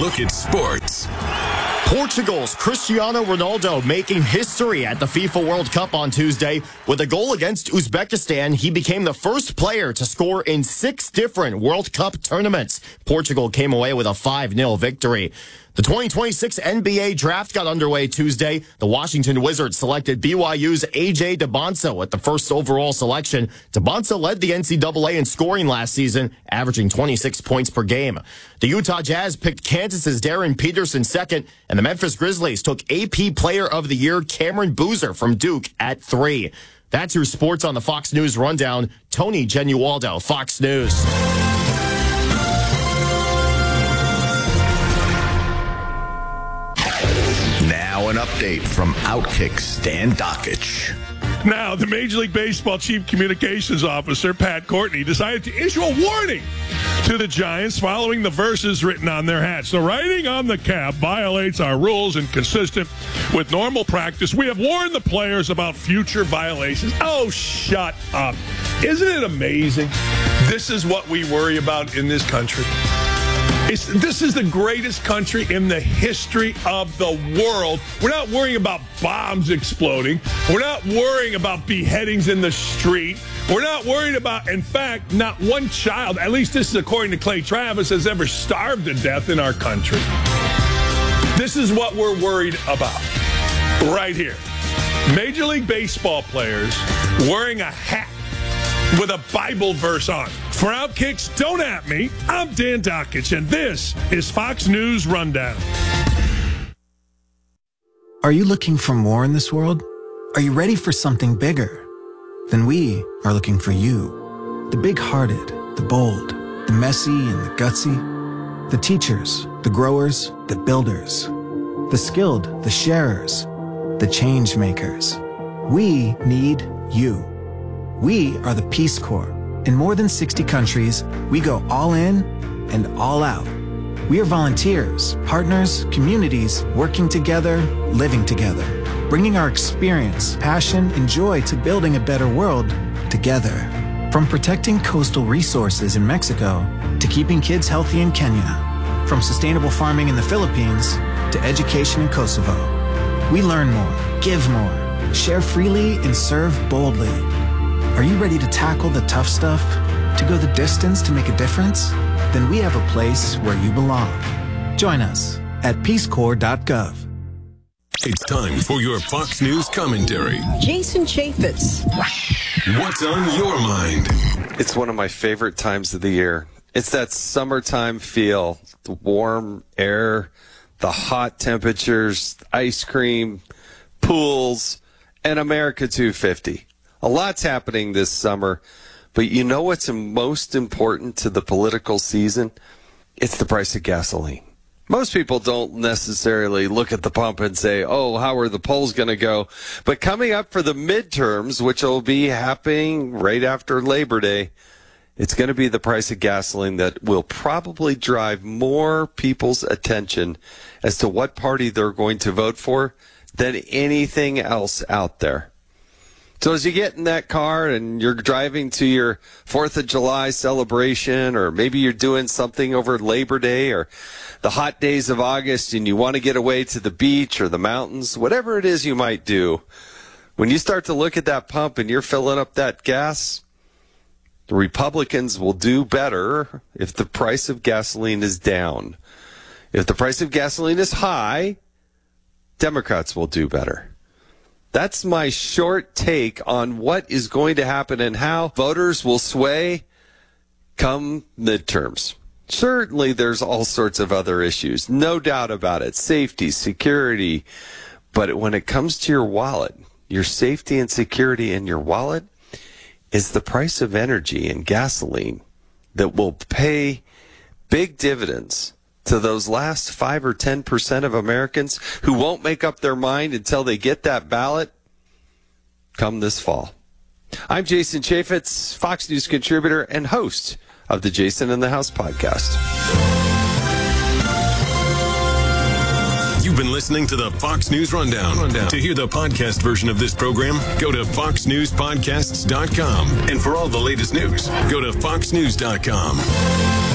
look at sports. Portugal's Cristiano Ronaldo making history at the FIFA World Cup on Tuesday. With a goal against Uzbekistan, he became the first player to score in 6 different World Cup tournaments. Portugal came away with a 5-0 victory. The 2026 NBA draft got underway Tuesday. The Washington Wizards selected BYU's A.J. DeBonso at the first overall selection. DeBonso led the NCAA in scoring last season, averaging 26 points per game. The Utah Jazz picked Kansas's Darren Peterson second, and the Memphis Grizzlies took AP Player of the Year Cameron Boozer from Duke at 3. That's your sports on the Fox News Rundown. Tony Genualdo, Fox News. Now an update from Outkick Stan Dockich. Now, the Major League Baseball Chief Communications Officer, Pat Courtney, decided to issue a warning to the Giants following the verses written on their hats. The writing on the cap violates our rules and consistent with normal practice. We have warned the players about future violations. Oh, shut up. Isn't it amazing? This is what we worry about in this country. This is the greatest country in the history of the world. We're not worrying about bombs exploding. We're not worrying about beheadings in the street. We're not worried about, in fact, not one child, at least this is according to Clay Travis, has ever starved to death in our country. This is what we're worried about right here. Major League Baseball players wearing a hat with a Bible verse on. For Outkick's Don't At Me, I'm Dan Dockich, and this is Fox News Rundown. Are you looking for more in this world? Are you ready for something bigger? Then we are looking for you. The big-hearted, the bold, the messy and the gutsy. The teachers, the growers, the builders. The skilled, the sharers, the change makers. We need you. We are the Peace Corps. In more than 60 countries, we go all in and all out. We are volunteers, partners, communities, working together, living together, bringing our experience, passion, and joy to building a better world together. From protecting coastal resources in Mexico to keeping kids healthy in Kenya, from sustainable farming in the Philippines to education in Kosovo. We learn more, give more, share freely, and serve boldly. Are you ready to tackle the tough stuff? To go the distance to make a difference? Then we have a place where you belong. Join us at peacecorps.gov. It's time for your Fox News commentary. Jason Chaffetz. What's on your mind? It's one of my favorite times of the year. It's that summertime feel, the warm air, the hot temperatures, ice cream, pools, and America 250. A lot's happening this summer, but you know what's most important to the political season? It's the price of gasoline. Most people don't necessarily look at the pump and say, oh, how are the polls going to go? But coming up for the midterms, which will be happening right after Labor Day, it's going to be the price of gasoline that will probably drive more people's attention as to what party they're going to vote for than anything else out there. So as you get in that car and you're driving to your 4th of July celebration, or maybe you're doing something over Labor Day or the hot days of August and you want to get away to the beach or the mountains, whatever it is you might do, when you start to look at that pump and you're filling up that gas, the Republicans will do better if the price of gasoline is down. If the price of gasoline is high, Democrats will do better. That's my short take on what is going to happen and how voters will sway come midterms. Certainly there's all sorts of other issues, no doubt about it, safety, security. But when it comes to your wallet, your safety and security in your wallet is the price of energy and gasoline that will pay big dividends to those last 5 or 10% of Americans who won't make up their mind until they get that ballot come this fall. I'm Jason Chaffetz, Fox News contributor and host of the Jason in the House podcast. You've been listening to the Fox News Rundown. To hear the podcast version of this program, go to foxnewspodcasts.com. And for all the latest news, go to foxnews.com.